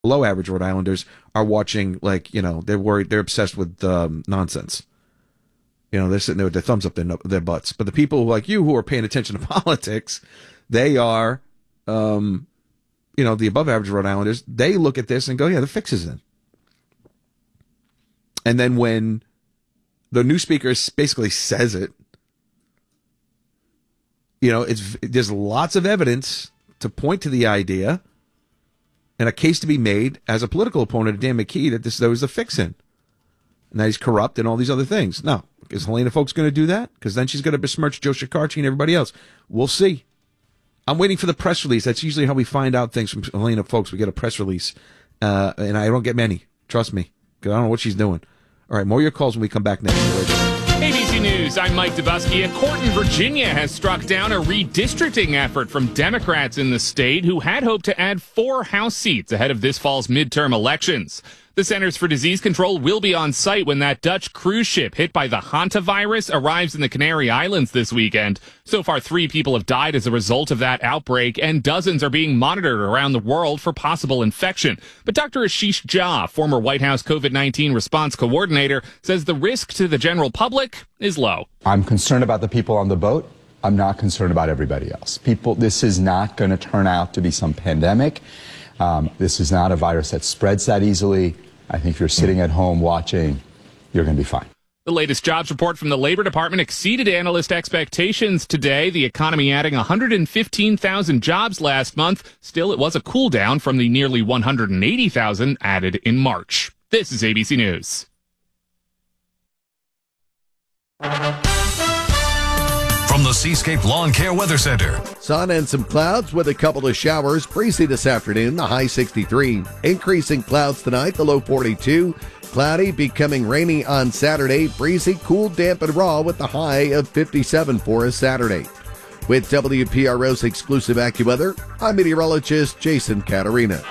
below average Rhode Islanders are watching, like, they're worried, they're obsessed with nonsense. They're sitting there with their thumbs up their butts. But the people like you who are paying attention to politics, they are, the above average Rhode Islanders, they look at this and go, yeah, the fix is in. And then when the new speaker basically says it, there's lots of evidence to point to the idea and a case to be made as a political opponent of Dan McKee that there was a fix in. And that he's corrupt and all these other things. Now, is Helena Foulkes going to do that? Because then she's going to besmirch Joe Shekarchi and everybody else. We'll see. I'm waiting for the press release. That's usually how we find out things from Helena Foulkes. We get a press release. And I don't get many. Trust me. Because I don't know what she's doing. All right, more of your calls when we come back next. ABC News, I'm Mike Dubusky. A court in Virginia has struck down a redistricting effort from Democrats in the state who had hoped to add 4 House seats ahead of this fall's midterm elections. The Centers for Disease Control will be on site when that Dutch cruise ship hit by the hantavirus arrives in the Canary Islands this weekend. So far, 3 people have died as a result of that outbreak, and dozens are being monitored around the world for possible infection. But Dr. Ashish Jha, former White House COVID-19 response coordinator, says the risk to the general public is low. I'm concerned about the people on the boat. I'm not concerned about everybody else. This is not going to turn out to be some pandemic. This is not a virus that spreads that easily. I think if you're sitting at home watching, you're going to be fine. The latest jobs report from the Labor Department exceeded analyst expectations today. The economy adding 115,000 jobs last month. Still, it was a cool down from the nearly 180,000 added in March. This is ABC News. From the Seascape Lawn Care Weather Center. Sun and some clouds with a couple of showers. Breezy this afternoon, the high 63. Increasing clouds tonight, the low 42. Cloudy, becoming rainy on Saturday. Breezy, cool, damp, and raw with the high of 57 for a Saturday. With WPRO's exclusive AccuWeather, I'm meteorologist Jason Caterina.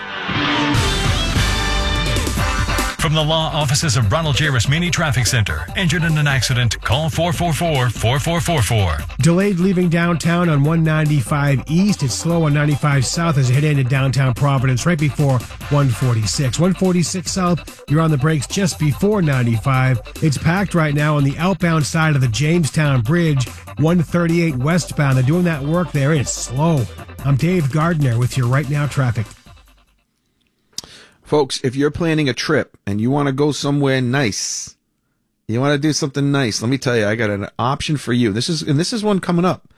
From the law offices of Ronald J. Rasmini Traffic Center. Injured in an accident? Call 444-4444. Delayed leaving downtown on 195 East. It's slow on 95 South as you head into downtown Providence right before 146. 146 South, you're on the brakes just before 95. It's packed right now on the outbound side of the Jamestown Bridge. 138 westbound. They're doing that work there. It's slow. I'm Dave Gardner with your Right Now traffic. Folks, if you're planning a trip and you want to go somewhere nice, you want to do something nice, let me tell you, I got an option for you. This is one coming up.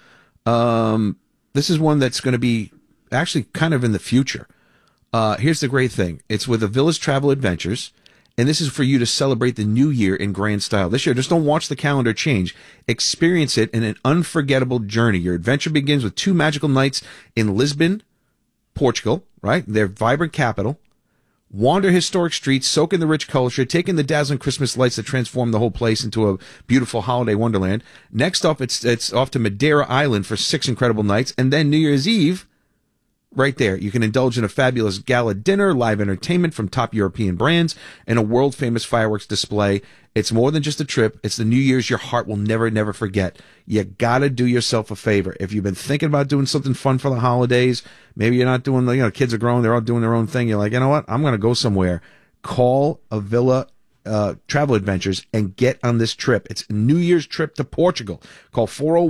This is one that's going to be actually kind of in the future. Here's the great thing. It's with Avila's Travel Adventures, and this is for you to celebrate the new year in grand style. This year, just don't watch the calendar change. Experience it in an unforgettable journey. Your adventure begins with 2 magical nights in Lisbon, Portugal, right? Their vibrant capital. Wander historic streets, soak in the rich culture, take in the dazzling Christmas lights that transform the whole place into a beautiful holiday wonderland. Next up, it's off to Madeira Island for 6 incredible nights, and then New Year's Eve, right there. You can indulge in a fabulous gala dinner, live entertainment from top European brands, and a world-famous fireworks display. It's more than just a trip. It's the New Year's your heart will never, never forget. You gotta do yourself a favor. If you've been thinking about doing something fun for the holidays, maybe you're not doing kids are growing, they're all doing their own thing. You're like, you know what? I'm gonna go somewhere. Call Avila Travel Adventures and get on this trip. It's a New Year's trip to Portugal. Call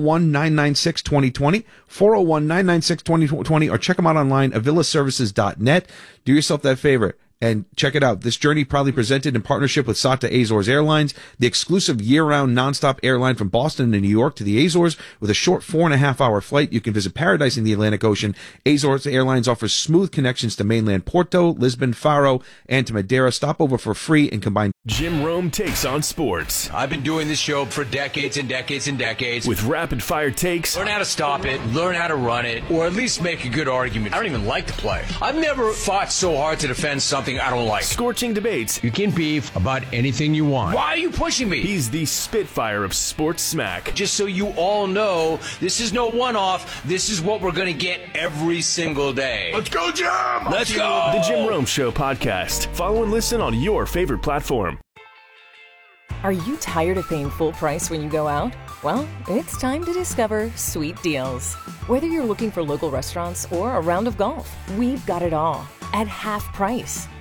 401-996-2020, 401-996-2020, or check them out online, avilaservices.net. Do yourself that favor and check it out. This journey proudly presented in partnership with SATA Azores Airlines, the exclusive year-round nonstop airline from Boston to New York to the Azores. With a short 4.5-hour flight, you can visit paradise in the Atlantic Ocean. Azores Airlines offers smooth connections to mainland Porto, Lisbon, Faro, and to Madeira. Stop over for free and combine. Jim Rome takes on sports. I've been doing this show for decades and decades and decades. With rapid-fire takes. Learn how to stop it, learn how to run it, or at least make a good argument. I don't even like to play. I've never fought so hard to defend something I don't like. Scorching debates. You can beef about anything you want. Why are you pushing me? He's the Spitfire of sports smack. Just so you all know, this is no one-off. This is what we're going to get every single day. Let's go, Jim! Let's go! The Jim Rome Show podcast. Follow and listen on your favorite platform. Are you tired of paying full price when you go out? Well, it's time to discover Sweet Deals. Whether you're looking for local restaurants or a round of golf, we've got it all. at half price.